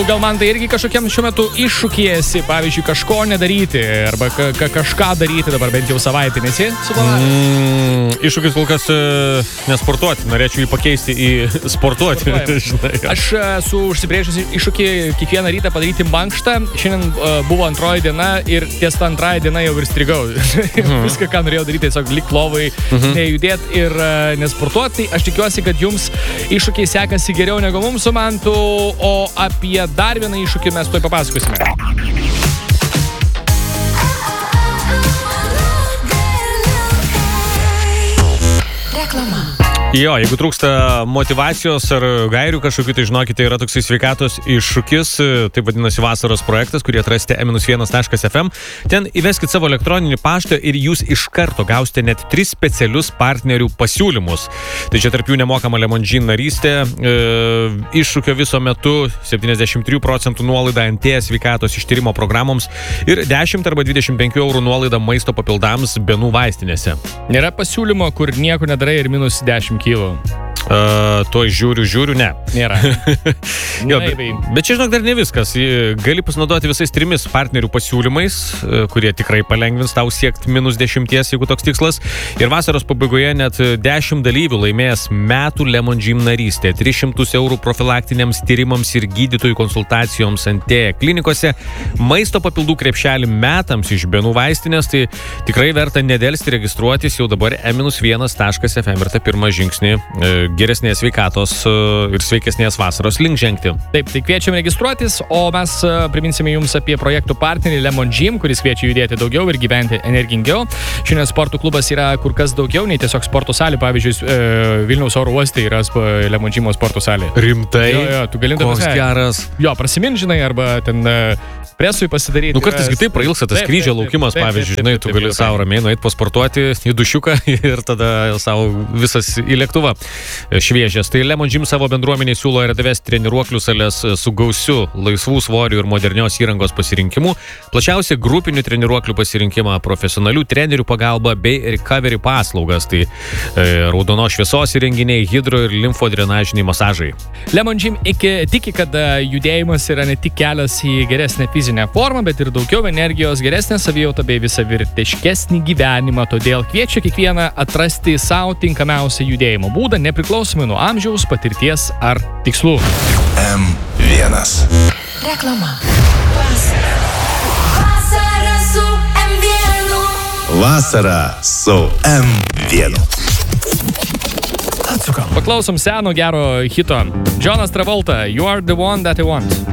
Gal man tai irgi kažkokiam šiuo metu iššūkėjasi, pavyzdžiui, kažko nedaryti, arba kažką daryti dabar bent jau savaitę, nesi suplanavęs? Iššūkis kol kas nesportuoti, norėčiau jį pakeisti į sportuoti. Aš esu užsibrėžęs iššūkį kiekvieną rytą padaryti mankštą, šiandien buvo antroji diena ir ties tą antrąją dieną jau ir strigau. Viską, ką norėjau daryti, tiesiog lik lovai, nejudėti ir nesportuoti. Aš tikiuosi, kad jums iššūkiai sekasi geriau negu mums su Mantu, o apie dar vieną iššūkį mes tuoj papasakosime. Reklama. Jo, jeigu trūksta motyvacijos ar gairių kažkokių, tai žinokite, yra toksai sveikatos iššūkis, taip vadinasi vasaros projektas, kurį atrasite e-1.fm. Ten įveskit savo elektroninį paštą ir jūs iš karto gausite net 3 specialius partnerių pasiūlymus. Tai čia tarp jų nemokama Lemon Gym narystė, iššūkio viso metu 73% nuolaida NT sveikatos ištyrimo programoms ir 10 arba 25 eurų nuolaida maisto papildams Benų vaistinėse. Nėra pasiūlymo, kur nieko nedarai ir minus 10 kilų. To žiūriu, ne. Nėra. Jo, bet čia, žinok, dar ne viskas. Gali pasinaudoti visais 3 partnerių pasiūlymais, kurie tikrai palengvins tau siekti minus 10, jeigu toks tikslas. Ir vasaros pabaigoje net 10 dalyvių laimėjęs metų Lemon Gym narystę, 300 eurų profilaktiniams tyrimams ir gydytojų konsultacijoms NT klinikose, maisto papildų krepšelį metams iš Benų vaistinės, tai tikrai verta nedelsti registruotis jau dabar e-1.fm ir tą pirmą žingsnį geresnės sveikatos ir sveikesnės vasaros link žengti. Taip, tai kviečiam registruotis, o mes priminsime jums apie projektų partnerį Lemon Gym, kuris kviečia judėti daugiau ir gyventi energingiau. Šiandien sporto klubas yra kur kas daugiau nei tiesiog sporto salė. Pavyzdžiui, Vilniaus oro uoste yra Lemon Gymo sporto salė. Rimtai? Jo, tu gali koks geras. Jo, prasimint, žinai, arba ten presui pasidaryti. Kartais kitaip prailgsta tas skrydžio laukimas, pavyzdžiui, žinai, tu gali savo ramiai nueiti pasportuoti į dušiuką ir tada savo visas į lėktuvą šviežias. Tai Lemon Gym savo bendruomeniai siūlo RTVS treniruoklių sales su gausiu laisvų svorių ir modernios įrangos pasirinkimu, plačiausiai grupinių treniruoklių pasirinkimą, profesionalių trenerių pagalbą bei recovery paslaugas, tai raudonos šviesos įrenginiai, hidro ir limfodrenažiniai masažai. Lemon Gym tiki, kad judėjimas yra ne tik kelias į geresnę fizinę formą, bet ir daugiau energijos, geresnę savijautą bei visavertiškesnį gyvenimą, todėl kviečia kiekvieną atrasti savo tinkamiausią judėjimo būdą, nepriklausomai nuo amžiaus, patirties ar tikslų. M1. Reklama. Vasara su M1. Vasara su M1. Paklausom seno gero hito. Jonas Travolta, You Are The One That I Want.